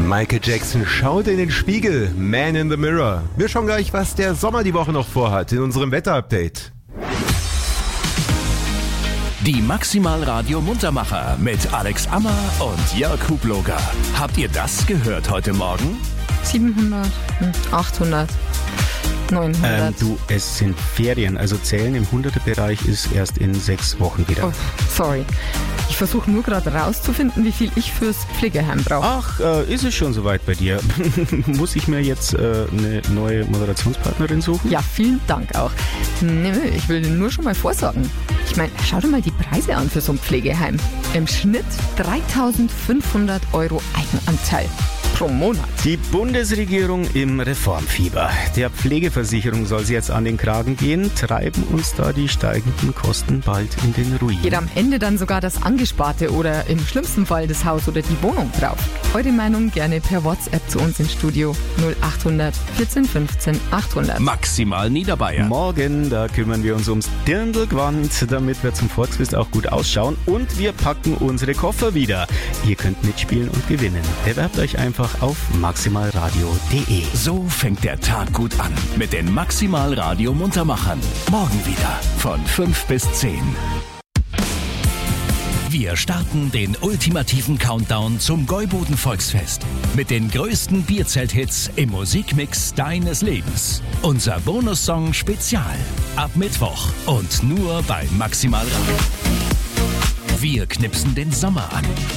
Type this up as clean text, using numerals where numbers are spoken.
Michael Jackson schaut in den Spiegel, Man in the Mirror. Wir schauen gleich, was der Sommer die Woche noch vorhat in unserem Wetterupdate. Die Maximal Radio Muntermacher mit Alex Ammer und Jörg Hubloger. Habt ihr das gehört heute Morgen? 700, 800, 900. Es sind Ferien, also Zählen im 100er-Bereich ist erst in 6 Wochen wieder. Oh, sorry. Ich versuche nur gerade rauszufinden, wie viel ich fürs Pflegeheim brauche. Ach, ist es schon soweit bei dir? Muss ich mir jetzt eine neue Moderationspartnerin suchen? Ja, vielen Dank auch. Nö, ich will nur schon mal vorsorgen. Ich meine, schau dir mal die Preise an für so ein Pflegeheim. Im Schnitt 3.500 € Eigenanteil pro Monat. Die Bundesregierung im Reformfieber. Der Pflegeversicherung soll sie jetzt an den Kragen gehen. Treiben uns da die steigenden Kosten bald in den Ruin. Geht am Ende dann sogar das Angesparte oder im schlimmsten Fall das Haus oder die Wohnung drauf? Eure Meinung gerne per WhatsApp zu uns ins Studio 0800 14 15 800. Maximal Niederbayern. Morgen, da kümmern wir uns ums Dirndlgewand, damit wir zum Volksfest auch gut ausschauen. Und wir packen unsere Koffer wieder. Ihr könnt mitspielen und gewinnen. Bewerbt euch einfach auf maximalradio.de. So fängt der Tag gut an mit den Maximal Radio Muntermachern. Morgen wieder von 5 bis 10. Wir starten den ultimativen Countdown zum Gäuboden Volksfest mit den größten Bierzelt-Hits im Musikmix deines Lebens. Unser Bonussong Spezial ab Mittwoch und nur bei Maximal Radio. Wir knipsen den Sommer an.